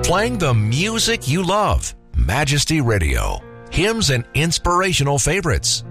playing the music you love. Majesty Radio. Hymns and inspirational favorites.